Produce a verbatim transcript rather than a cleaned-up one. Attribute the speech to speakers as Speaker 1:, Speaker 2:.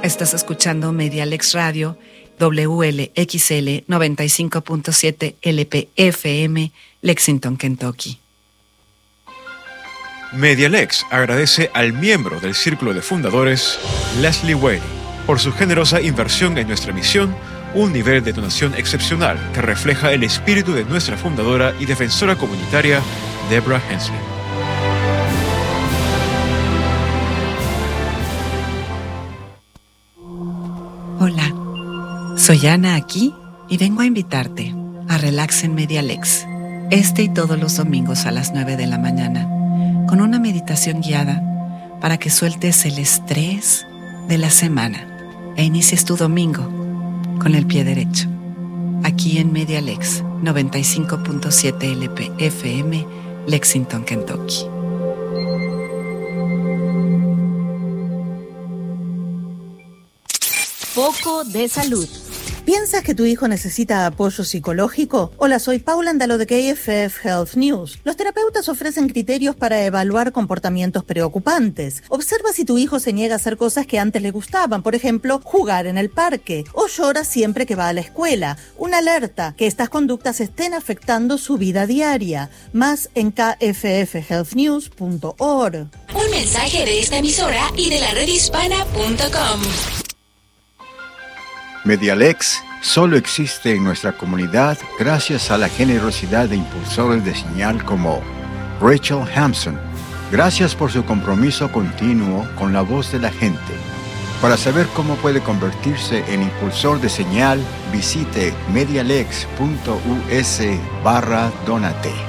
Speaker 1: Estás escuchando Medialex Radio, W L X L noventa y cinco punto siete L P F M, Lexington, Kentucky.
Speaker 2: Medialex agradece al miembro del Círculo de Fundadores, Leslie Whaley, por su generosa inversión en nuestra misión, un nivel de donación excepcional que refleja el espíritu de nuestra fundadora y defensora comunitaria, Deborah Hensley.
Speaker 1: Hola, soy Ana aquí y vengo a invitarte a Relax en Medialex, este y todos los domingos a las nueve de la mañana, con una meditación guiada para que sueltes el estrés de la semana e inicies tu domingo con el pie derecho. Aquí en Medialex noventa y cinco punto siete L P F M, Lexington, Kentucky.
Speaker 3: Foco de salud.
Speaker 4: ¿Piensas que tu hijo necesita apoyo psicológico? Hola, soy Paula Andalo de K F F Health News. Los terapeutas ofrecen criterios para evaluar comportamientos preocupantes. Observa si tu hijo se niega a hacer cosas que antes le gustaban, por ejemplo, jugar en el parque, o llora siempre que va a la escuela. Una alerta que estas conductas estén afectando su vida diaria. Más en k f f health news punto org.
Speaker 3: Un mensaje de esta emisora y de la red hispana punto com.
Speaker 5: Medialex solo existe en nuestra comunidad gracias a la generosidad de impulsores de señal como Rachel Hampson. Gracias por su compromiso continuo con la voz de la gente. Para saber cómo puede convertirse en impulsor de señal, visite medialex punto u s barra donate.